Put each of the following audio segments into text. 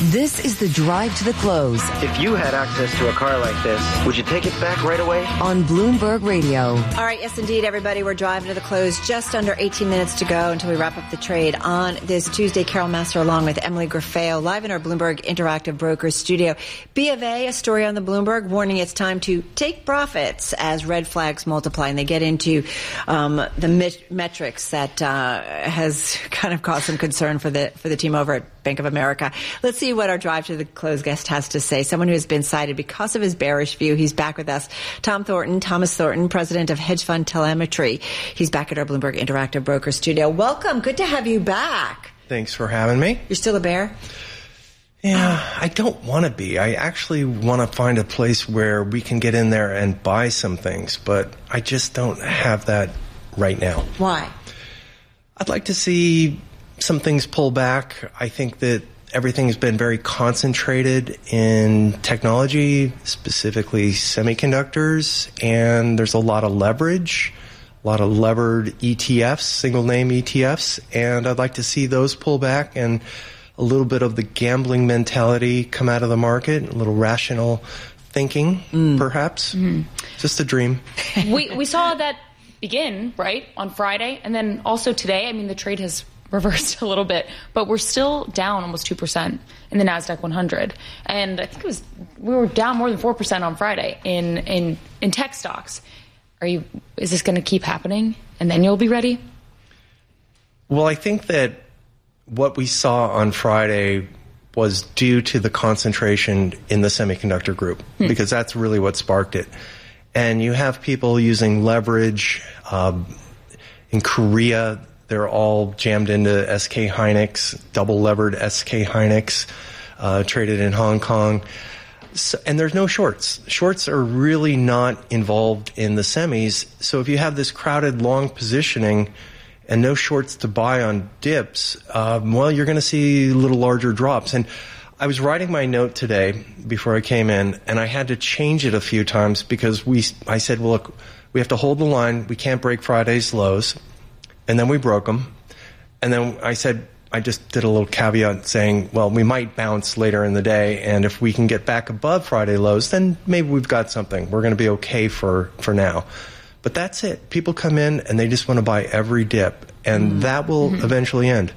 This is the Drive to the Close. If you had access to a car like this, would you take it back right away? On Bloomberg Radio. All right, yes, indeed, everybody. We're driving to the close. Just under 18 minutes to go until we wrap up the trade on this Tuesday. Carol Master along with Emily Graffeo live in our Bloomberg Interactive Brokers studio. B of A, a story on the Bloomberg warning it's time to take profits as red flags multiply. And they get into the metrics that has kind of caused some concern for the team over at Bank of America. Let's see what our Drive to the Close guest has to say. Someone who has been cited because of his bearish view. He's back with us. Thomas Thornton, president of Hedge Fund Telemetry. He's back at our Bloomberg Interactive Broker studio. Welcome. Good to have you back. Thanks for having me. You're still a bear? Yeah, I don't want to be. I actually want to find a place where we can get in there and buy some things, but I just don't have that right now. Why? I'd like to see some things pull back. I think that everything's been very concentrated in technology, specifically semiconductors, and there's a lot of leverage, a lot of levered ETFs, single name ETFs, and I'd like to see those pull back and a little bit of the gambling mentality come out of the market, a little rational thinking, perhaps. Just a dream. We saw that begin, right, on Friday, and then also today. I mean, the trade has reversed a little bit, but we're still down almost 2% in the NASDAQ 100. And I think we were down more than 4% on Friday in tech stocks. Is this going to keep happening and then you'll be ready? Well, I think that what we saw on Friday was due to the concentration in the semiconductor group, because that's really what sparked it. And you have people using leverage. In Korea, they're all jammed into SK Hynix, double levered SK Hynix, traded in Hong Kong. So, and there's no shorts. Shorts are really not involved in the semis. So if you have this crowded long positioning and no shorts to buy on dips, well, you're going to see a little larger drops. And I was writing my note today before I came in, and I had to change it a few times because I said, well, look, we have to hold the line. We can't break Friday's lows. And then we broke them. And then I said, I just did a little caveat saying, well, we might bounce later in the day. And if we can get back above Friday lows, then maybe we've got something. We're going to be okay for now. But that's it. People come in and they just want to buy every dip. And that will eventually end.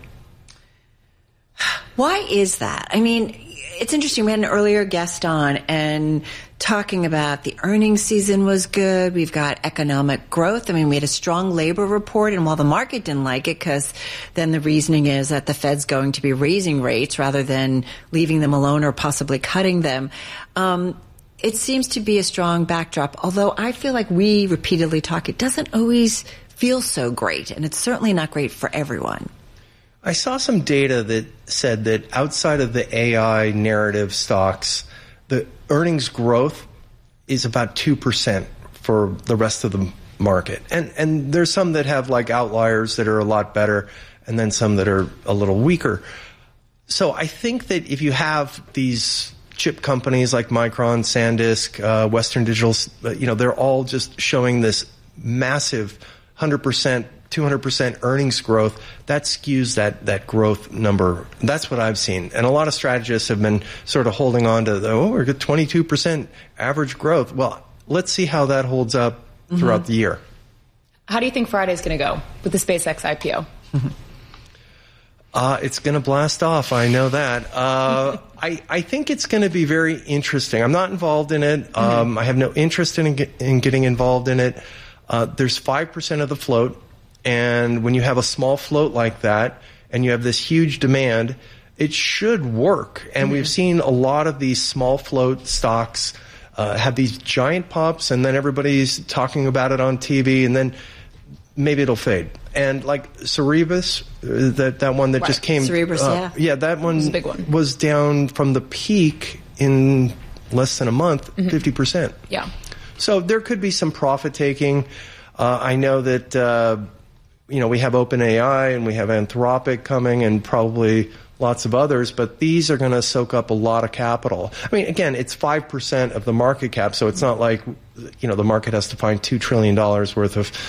Why is that? I mean, it's interesting. We had an earlier guest on and talking about the earnings season was good. We've got economic growth. I mean, we had a strong labor report, and while the market didn't like it, because then the reasoning is that the Fed's going to be raising rates rather than leaving them alone or possibly cutting them. It seems to be a strong backdrop, although I feel like we repeatedly talk, it doesn't always feel so great, and it's certainly not great for everyone. I saw some data that said that outside of the AI narrative stocks, the earnings growth is about 2% for the rest of the market. And there's some that have like outliers that are a lot better, and then some that are a little weaker. So I think that if you have these chip companies like Micron, SanDisk, Western Digital, they're all just showing this massive 100%, 200% earnings growth, that skews that growth number. That's what I've seen. And a lot of strategists have been sort of holding on to, we're at 22% average growth. Well, let's see how that holds up throughout the year. How do you think Friday's going to go with the SpaceX IPO? It's going to blast off. I know that. I think it's going to be very interesting. I'm not involved in it. I have no interest in getting involved in it. There's 5% of the float. And when you have a small float like that and you have this huge demand, it should work. And we've seen a lot of these small float stocks have these giant pops, and then everybody's talking about it on TV, and then maybe it'll fade. And like Cerebras, that one that just came. Cerebras, yeah, that one was a big one. Was down from the peak in less than a month, 50%. Yeah. So there could be some profit taking. I know that we have OpenAI and we have Anthropic coming and probably lots of others, but these are going to soak up a lot of capital. I mean, again, it's 5% of the market cap, so it's not like, the market has to find $2 trillion worth of